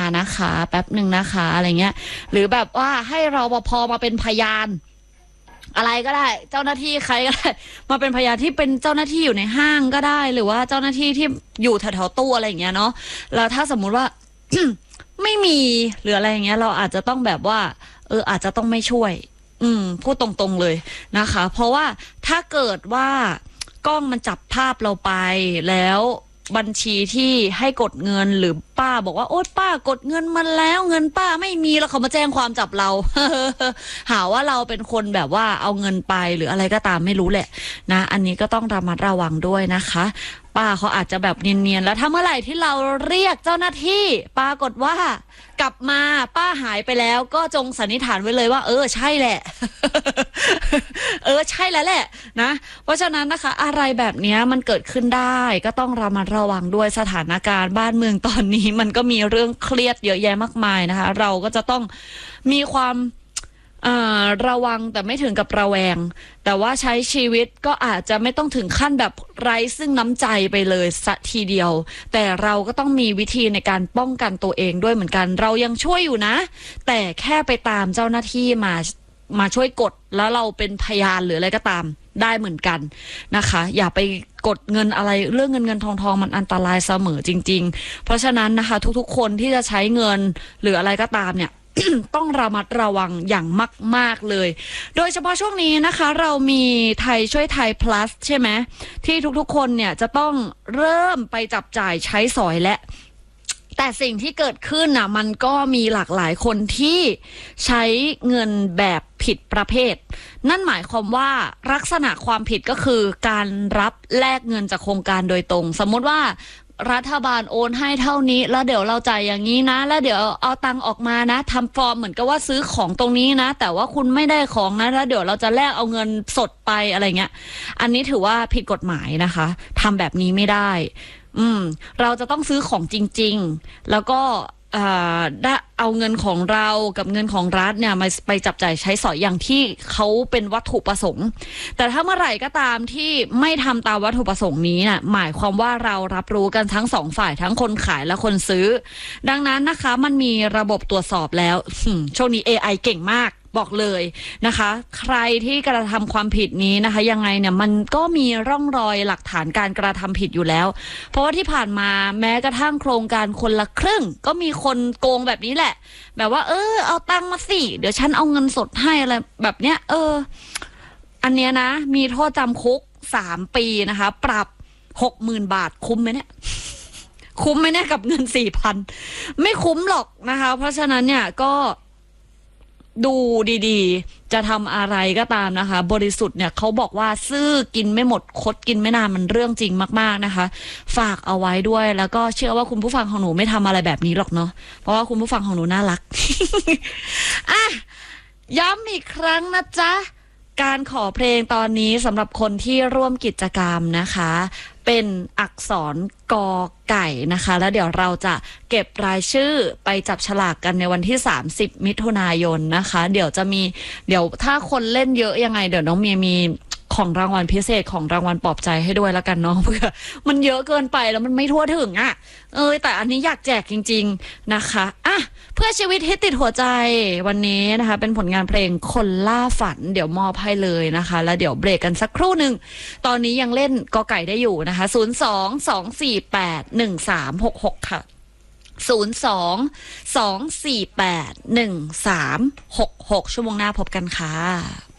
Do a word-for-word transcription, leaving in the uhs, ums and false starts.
นะคะแป๊บหนึ่งนะคะอะไรเงี้ยหรือแบบว่าให้รปภมาเป็นพยานอะไรก็ได้เจ้าหน้าที่ใครก็ได้มาเป็นพยานที่เป็นเจ้าหน้าที่อยู่ในห้างก็ได้หรือว่าเจ้าหน้าที่ที่อยู่แถวๆตู้อะไรอย่างเงี้ยเนาะแล้วถ้าสมมุติว่า ไม่มีหรืออะไรอย่างเงี้ยเราอาจจะต้องแบบว่าเอออาจจะต้องไม่ช่วยอืมพูดตรงๆเลยนะคะเพราะว่าถ้าเกิดว่ากล้องมันจับภาพเราไปแล้วบัญชีที่ให้กดเงินหรือป้าบอกว่าโอ๊ยป้ากดเงินมันแล้วเงินป้าไม่มีแล้วเขามาแจ้งความจับเรา หาว่าเราเป็นคนแบบว่าเอาเงินไปหรืออะไรก็ตามไม่รู้แหละนะอันนี้ก็ต้องระมัดระวังด้วยนะคะป้าเขาอาจจะแบบเนียนๆแล้วถ้าเมื่อไหร่ที่เราเรียกเจ้าหน้าที่ปรากฏว่ากลับมาป้าหายไปแล้วก็จงสันนิษฐานไว้เลยว่าเออใช่แหละ เออใช่แล้วแหละนะเพราะฉะนั้นนะคะอะไรแบบนี้มันเกิดขึ้นได้ก็ต้องระมัดระวังด้วยสถานการณ์บ้านเมืองตอนนี้มันก็มีเรื่องเครียดเยอะแยะมากมายนะคะเราก็จะต้องมีความระวังแต่ไม่ถึงกับระแวงแต่ว่าใช้ชีวิตก็อาจจะไม่ต้องถึงขั้นแบบไร้ซึ่งน้ำใจไปเลยสักทีเดียวแต่เราก็ต้องมีวิธีในการป้องกันตัวเองด้วยเหมือนกันเรายังช่วยอยู่นะแต่แค่ไปตามเจ้าหน้าที่มามาช่วยกดแล้วเราเป็นพยานหรืออะไรก็ตามได้เหมือนกันนะคะอย่าไปกดเงินอะไรเรื่องเงินเงินทองทองมันอันตรายเสมอจริงๆเพราะฉะนั้นนะคะทุกๆคนที่จะใช้เงินหรืออะไรก็ตามเนี่ย ต้องระมัดระวังอย่างมากๆเลยโดยเฉพาะช่วงนี้นะคะเรามีไทยช่วยไทย plus ใช่ไหมที่ทุกๆคนเนี่ยจะต้องเริ่มไปจับจ่ายใช้สอยและแต่สิ่งที่เกิดขึ้นน่ะมันก็มีหลากหลายคนที่ใช้เงินแบบผิดประเภทนั่นหมายความว่าลักษณะความผิดก็คือการรับแลกเงินจากโครงการโดยตรงสมมติว่ารัฐบาลโอนให้เท่านี้แล้วเดี๋ยวเราจ่ายอย่างนี้นะแล้วเดี๋ยวเอาตังค์ออกมานะทำฟอร์มเหมือนกับว่าซื้อของตรงนี้นะแต่ว่าคุณไม่ได้ของนะแล้วเดี๋ยวเราจะแลกเอาเงินสดไปอะไรเงี้ยอันนี้ถือว่าผิดกฎหมายนะคะทำแบบนี้ไม่ได้อืมเราจะต้องซื้อของจริงๆแล้วก็ได้เอาเงินของเรากับเงินของรัฐเนี่ยมาไปจับจ่ายใช้สอยอย่างที่เขาเป็นวัตถุประสงค์แต่ถ้าเมื่อไหร่ก็ตามที่ไม่ทำตามวัตถุประสงค์นี้น่ะหมายความว่าเรารับรู้กันทั้งสองฝ่ายทั้งคนขายและคนซื้อดังนั้นนะคะมันมีระบบตรวจสอบแล้วช่วงนี้ เอ ไอ เก่งมากบอกเลยนะคะใครที่กระทำความผิดนี้นะคะยังไงเนี่ยมันก็มีร่องรอยหลักฐานการกระทำผิดอยู่แล้วเพราะว่าที่ผ่านมาแม้กระทั่งโครงการคนละครึ่งก็มีคนโกงแบบนี้แหละแบบว่าเออเอาตังค์มาสิเดี๋ยวฉันเอาเงินสดให้อะไรแบบเนี้ยเอออันเนี้ยนะมีโทษจำคุกสามปีนะคะปรับหกหมื่นบาทคุ้มไหมเนี่ยคุ้มไหมเนี่ยกับเงินสี่พันไม่คุ้มหรอกนะคะเพราะฉะนั้นเนี่ยก็ดูดีๆจะทำอะไรก็ตามนะคะบริสุทธิ์เนี่ยเขาบอกว่าซื้อกินไม่หมดคดกินไม่นานมันเรื่องจริงมากๆนะคะฝากเอาไว้ด้วยแล้วก็เชื่อว่าคุณผู้ฟังของหนูไม่ทำอะไรแบบนี้หรอกเนาะเพราะว่าคุณผู้ฟังของหนูน่ารัก อ่ะย้ำอีกครั้งนะจ๊ะการขอเพลงตอนนี้สำหรับคนที่ร่วมกิจกรรมนะคะเป็นอักษรกอไก่นะคะแล้วเดี๋ยวเราจะเก็บรายชื่อไปจับฉลากกันในวันที่สามสิบมิถุนายนนะคะเดี๋ยวจะมีเดี๋ยวถ้าคนเล่นเยอะยังไงเดี๋ยวน้องเมียมีของรางวัลพิเศษของรางวัลปลอบใจให้ด้วยแล้วกันเนาะเพื่อมันเยอะเกินไปแล้วมันไม่ทั่วถึงอ่ะเออแต่อันนี้อยากแจกจริงๆนะคะอ่ะเพื่อชีวิตที่ติดหัวใจวันนี้นะคะเป็นผลงานเพลงคนล่าฝันเดี๋ยวมอบให้เลยนะคะแล้วเดี๋ยวเบรกกันสักครู่หนึ่งตอนนี้ยังเล่นกอไก่ได้อยู่นะคะศูนย์สอง สองสี่แปด หนึ่งสามหกหกค่ะศูนย์สอง สองสี่แปด หนึ่งสามหกหกชั่วโมงหน้าพบกันค่ะ